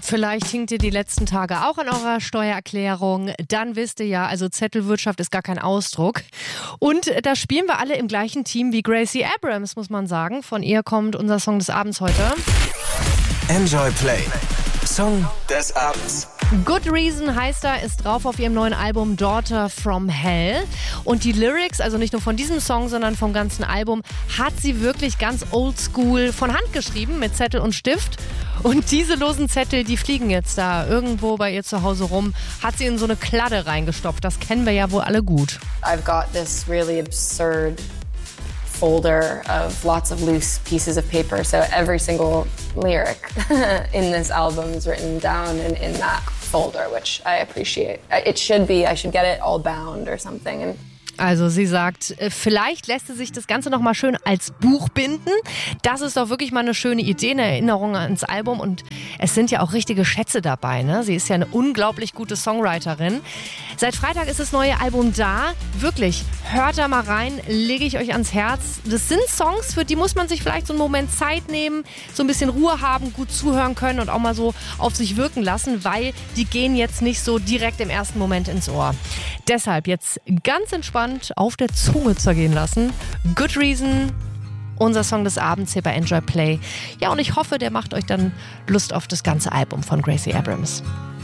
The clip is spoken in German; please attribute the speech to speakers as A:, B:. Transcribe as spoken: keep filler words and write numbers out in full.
A: Vielleicht hinkt ihr die letzten Tage auch an eurer Steuererklärung. Dann wisst ihr ja, also Zettelwirtschaft ist gar kein Ausdruck. Und da spielen wir alle im gleichen Team wie Gracie Abrams, muss man sagen. Von ihr kommt unser Song des Abends heute.
B: Enjoy Play. Song des Abends.
A: Good Reason heißt er, ist drauf auf ihrem neuen Album Daughter from Hell. Und die Lyrics, also nicht nur von diesem Song, sondern vom ganzen Album, hat sie wirklich ganz oldschool von Hand geschrieben mit Zettel und Stift. Und diese losen Zettel, die fliegen jetzt da irgendwo bei ihr zu Hause rum, hat sie in so eine Kladde reingestopft. Das kennen wir ja wohl alle gut.
C: I've got this really absurd folder of lots of loose pieces of paper. So every single lyric in this album is written down in, in that folder, which I appreciate. It should be, I should get it all bound or something. And
A: Also sie sagt, vielleicht lässt sie sich das Ganze noch mal schön als Buch binden. Das ist doch wirklich mal eine schöne Idee, eine Erinnerung ans Album. Und es sind ja auch richtige Schätze dabei, ne? Sie ist ja eine unglaublich gute Songwriterin. Seit Freitag ist das neue Album da. Wirklich, hört da mal rein, lege ich euch ans Herz. Das sind Songs, für die muss man sich vielleicht so einen Moment Zeit nehmen, so ein bisschen Ruhe haben, gut zuhören können und auch mal so auf sich wirken lassen, weil die gehen jetzt nicht so direkt im ersten Moment ins Ohr. Deshalb jetzt ganz entspannt auf der Zunge zergehen lassen. Good Reason, unser Song des Abends hier bei Enjoy Play. Ja, und ich hoffe, der macht euch dann Lust auf das ganze Album von Gracie Abrams.